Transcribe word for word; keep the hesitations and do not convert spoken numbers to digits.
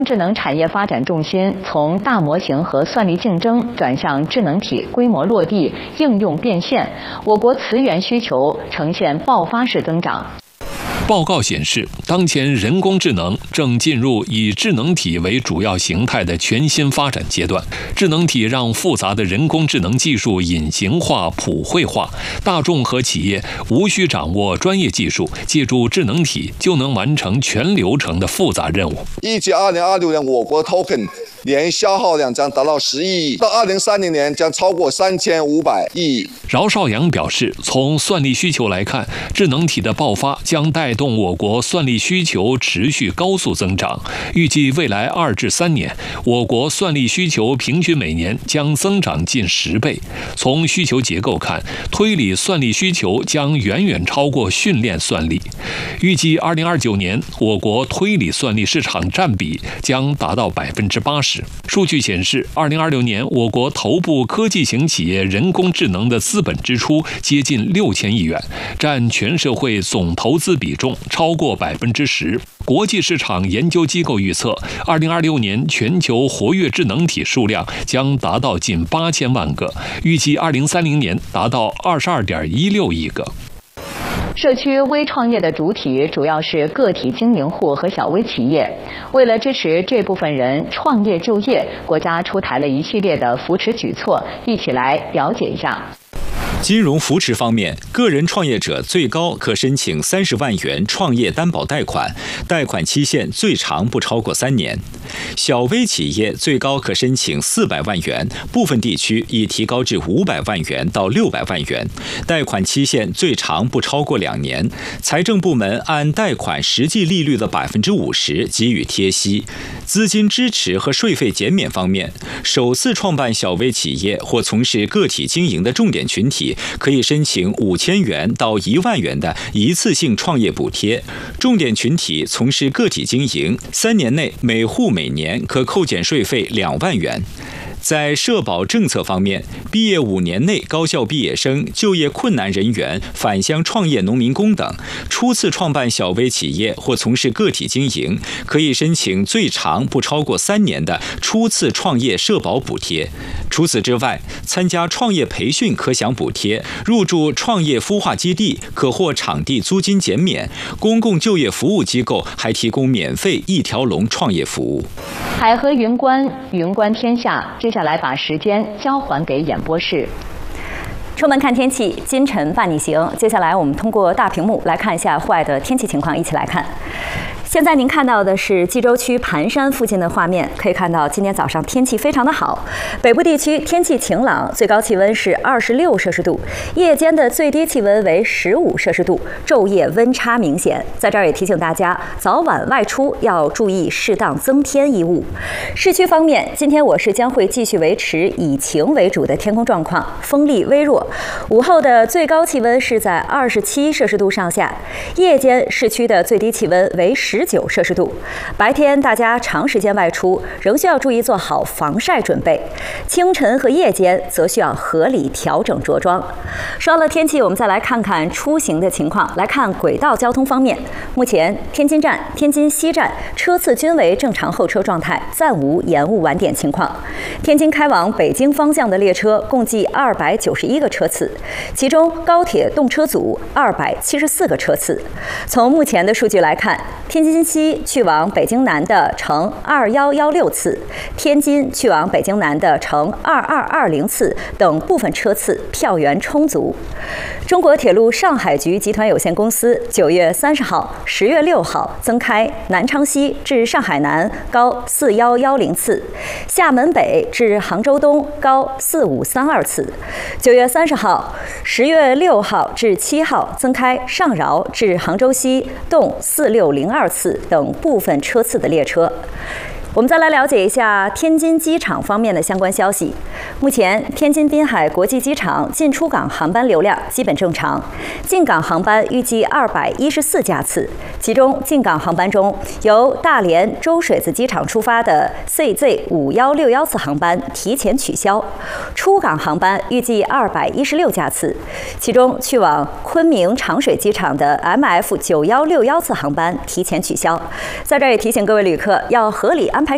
智能产业发展重心从大模型和算力竞争转向智能体规模落地、应用变现，我国磁源需求呈现爆发式增长。 报告显示，当前人工智能正进入以智能体为主要形态的全新发展阶段。智能体让复杂的人工智能技术隐形化、普惠化，大众和企业无需掌握专业技术，借助智能体就能完成全流程的复杂任务。 预计二零二六年我国 token 年消耗量将达到十亿亿，到二零三零年将超过三千五百亿。 饶少阳表示，从算力需求来看，智能体的爆发将带动我国算力需求持续高速增长。预计未来二至三年，我国算力需求平均每年将增长近十倍。从需求结构看，推理算力需求将远远超过训练算力。预计二零二九年，我国推理算力市场占比将达到百分之八十。数据显示，二零二六年我国头部科技型企业人工智能的资本支出接近六千亿元，占全社会总投资比重超过百分之十。国际市场研究机构预测，二零二六年全球活跃智能体数量将达到近八千万个，预计二零三零年达到二十二点一六亿个。 社区微创业的主体主要是个体经营户和小微企业。为了支持这部分人创业就业，国家出台了一系列的扶持举措，一起来了解一下。 金融扶持方面，个人创业者最高可申请三十万元创业担保贷款，贷款期限最长不超过三年；小微企业最高可申请四百万元，部分地区已提高至五百万元到六百万元，贷款期限最长不超过两年。财政部门按贷款实际利率的百分之五十给予贴息。资金支持和税费减免方面，首次创办小微企业或从事个体经营的重点群体可以申请五千元到一万元的一次性创业补贴。重点群体从事个体经营，三年内每户每年可扣减税费两万元。在社保政策方面，毕业五年内高校毕业生、就业困难人员、返乡创业农民工等，初次创办小微企业或从事个体经营，可以申请最长不超过三年的初次创业社保补贴。除此之外，参加创业培训可享补贴，入驻创业孵化基地可获场地租金减免，公共就业服务机构还提供免费一条龙创业服务。 海河云观，云观天下。接下来把时间交还给演播室。 出门看天气，今晨伴你行。接下来我们通过大屏幕来看一下户外的天气情况，一起来看。现在您看到的是冀州区盘山附近的画面，可以看到今天早上天气非常的好，北部地区天气晴朗，最高气温是二十六摄氏度，夜间的最低气温为十五摄氏度，昼夜温差明显。在这儿也提醒大家，早晚外出要注意适当增添衣物。市区方面，今天我市将会继续维持以晴为主的天空状况，风力微弱，午后的最高气温是在二十七摄氏度上下，夜间市区的最低气温为十九摄氏度。白天大家长时间外出，仍需要注意做好防晒准备。清晨和夜间则需要合理调整着装。说了天气，我们再来看看出行的情况。来看轨道交通方面，目前天津站、天津西站车次均为正常候车状态，暂无延误晚点情况。天津开往北京方向的列车共计二百九十一个车次，其中高铁动车组二百七十四个车次。从目前的数据来看，天津西去往北京南的乘二一一六次，天津去往北京南的乘二二二零次等部分车次票源充足。中国铁路上海局集团有限公司九月三十号、十月六号增开南昌西至上海南高四一一零次，厦门北至杭州东高四五三二次。九月三十号、十月六号至七号增开上饶至杭州西动四六零二次等部分车次的列车。我们再来了解一下天津机场方面的相关消息。目前，天津滨海国际机场进出港航班流量基本正常，进港航班预计二百一十四架次，其中进港航班中，由大连周水子机场出发的 C Z 五一六一次航班提前取消，出港航班预计二百一十六架次，其中去往昆明长水机场的 M F 九一六一次航班提前取消。在这儿也提醒各位旅客要合理安